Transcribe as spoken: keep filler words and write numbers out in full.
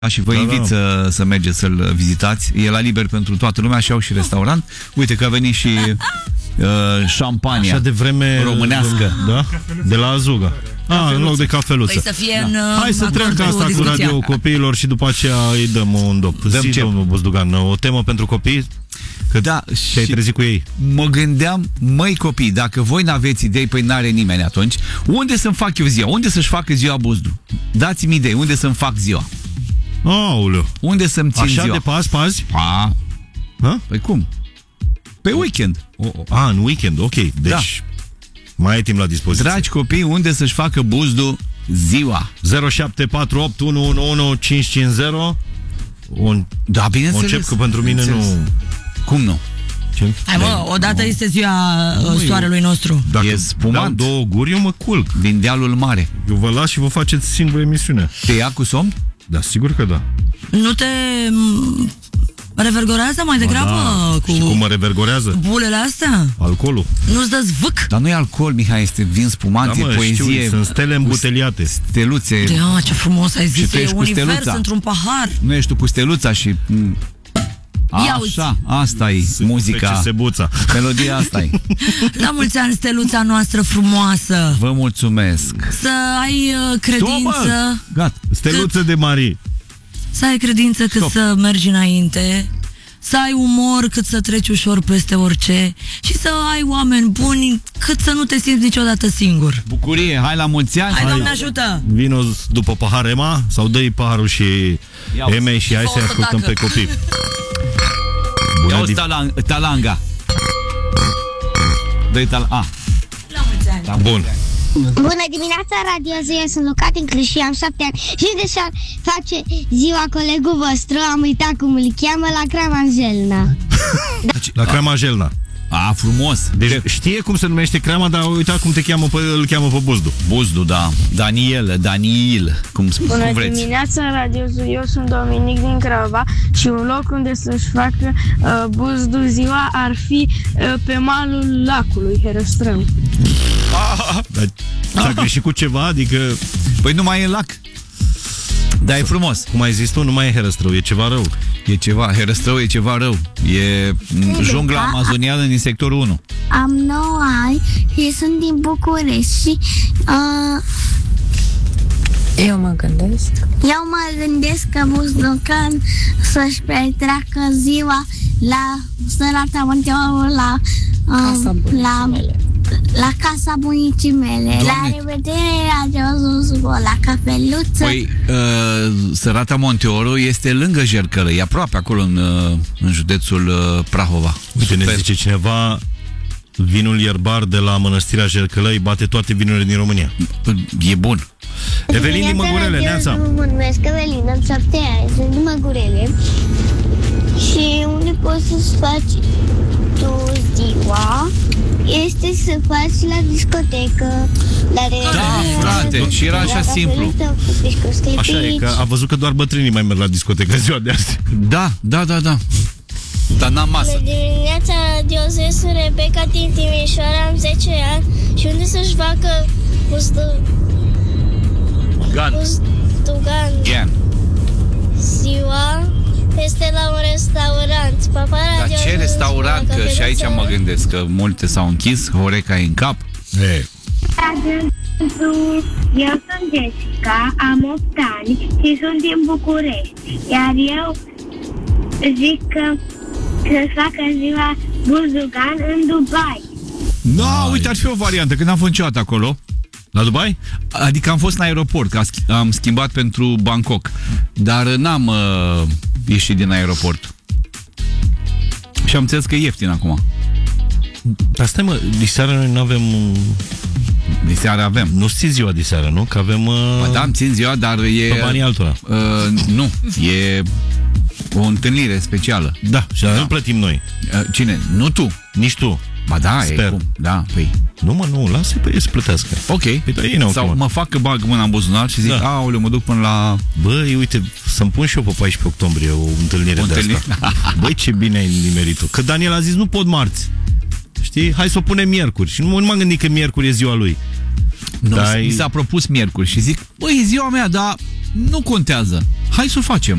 și vă da, invit da. Să, să mergeți să-l vizitați. E la liber pentru toată lumea și au și restaurant. Uite că a venit și uh, șampania. Așa de vreme românească. Da? De la Azuga. Ah, în loc de cafeluță. Păi să fie da. în Hai să treacă asta cu radio copiilor și după aceea îi dăm un dop. Dăm Zi, ce? domnul Buzdugan, o temă pentru copii? Că da, te-ai trezit cu ei. Mă gândeam, măi copii, dacă voi n-aveți idei, păi n-are nimeni atunci, unde să-mi fac eu ziua? Unde să-și facă ziua Buzdu? Dați-mi idei, unde să-mi fac ziua? Aoleu. Unde să-mi țin Așa ziua? de pas, pazi? A, ha? Păi cum? Pe weekend. O, a, în weekend, ok. Deci da. mai ai timp la dispoziție. Dragi copii, unde să-și facă Buzdu ziua? zero șapte patru opt unu unu unu cinci cinci zero. Un, da, bineînțeles. Încep că pentru mine nu... Cum nu? Ce? Hai mă, odată este ziua nu, soarelui nostru. Dacă e spumant, două guri, eu mă culc. Din dealul mare. Eu vă las și vă faceți singură emisiune. Te ia cu somn? Da, sigur că da. Nu te revergorează mai degrabă? Da. Cu știi cum mă revergorează? Bulele astea? Alcoolul. Nu-ți dă zvâc? Dar nu e alcool, Mihai, este vin spumant, da, mă, e poezie. Știu, sunt stele îmbuteliate. Steluțe. Da, ce frumos ai zis, e univers steluța. într-un pahar. Nu ești tu cu steluța și... Așa, asta e se, muzica. Sebuța. Melodia asta e. La mulți ani, steluța noastră frumoasă. Vă mulțumesc. Să ai uh, credință. Gata. Steluță că, de Marie. Să ai credință cât Stop. să mergi înainte. Să ai umor cât să treci ușor peste orice. Și să ai oameni buni cât să nu te simți niciodată singur. Bucurie, hai la mulți ani. Hai, Doamne ajută. Vino după pahar Ema sau dă-i paharul și Emei și hai să-i ascultăm pe copii. Ia-o talang talanga. Dă-i tal a. La mulți ani. Da, bun. Bună dimineața, Radio Z, eu sunt Luca din Cluj și am șapte ani și de și face ziua colegul vostru, am uitat cum îl cheamă, la Crama-Jelna. La Crama-Jelna. A, frumos. Deci de... știe cum se numește crema, dar uita cum te cheamă pe, îl cheamă pe Buzdu. Buzdu, da. Daniel, Daniel, cum, Bună cum vreți. dimineața, Radio Z, eu sunt Dominic din Craiova și un loc unde să-și facă uh, Buzdu ziua ar fi uh, pe malul lacului Herăstrău. Dar ți-a greșit cu ceva? Adică... Păi nu mai e lac. Da, e frumos. Cum ai zis tu, nu mai e Herăstrău, e ceva rău. E ceva, Herăstrău e ceva rău. E jungla amazoniană din sectorul unu. Am nouă ani și sunt din București și uh, eu mă gândesc eu mă gândesc că Buzducan să-și petreacă ziua la Sărata Monteoru, la, uh, la, la casa bunicii mele. Doamne. La revedere, Radio Zuzugo, la cafeluță. Păi, uh, Sărata Monteoru este lângă Jercălă, e aproape acolo în, uh, în județul uh, Prahova. Uite, ne zice cineva, vinul ierbar de la Mănăstirea Jercălăi bate toate vinurile din România. E bun. Evelin din Măgurele, neața. Mă numesc Evelin, am șapte ani, sunt din Măgurele. Și unde poți să-ți faci tu ziua este să faci la discotecă. La da, frate, și era așa simplu. Așa e, că a văzut că doar bătrânii mai merg la discotecă ziua de azi. Da, da, da, da. Dar n-am masă. Bună dimineața, Radio Z, sunt Rebecca din Timișoara, am zece ani și unde să-și facă Buzdu... Gan. Buzdugan Gan. ziua este la un restaurant. Papa, Dar ce restaurant? Că și aici mă gândesc că multe s-au închis, Horeca e în cap. E. Eu sunt Jessica, am opt ani și sunt din București. Iar eu zic că să facă ziua Buzdugan în Dubai. No, uite, ar fi o variantă, că n-am fost niciodată acolo. La Dubai? Adică am fost în aeroport, că am schimbat pentru Bangkok. Dar n-am uh, ieșit din aeroport. Și am înțeles că e ieftin acum. Dar stai mă, diseară noi nu avem... Diseară avem. Nu ții ziua diseară, nu? Că avem... Uh... Bă, da, îmi țin ziua, dar e... Pe banii altora. Uh, nu, e o întâlnire specială. Da, și da. Nu plătim noi. Uh, cine? Nu tu. Nici tu. Ba da, sper. E cum? Da, păi. Nu mă, nu, lasă-i pe ei să plătească. Ok. Păi, da, ei sau mă fac că bag mâna în buzunar și zic, da. Aoleu, mă duc până la... Băi, uite, să-mi pun și eu pe paisprezece octombrie o întâlnire o de întâlnire. Asta. Băi, ce bine ai nimerit-o. Că Daniel a zis, nu pot marți. Știi? Hai să o punem miercuri. Și nu, nu m-am gândit că miercuri e ziua lui. Nu, Dar mi s-a propus miercuri și zic, băi, e ziua mea, dar nu contează. Hai să o facem.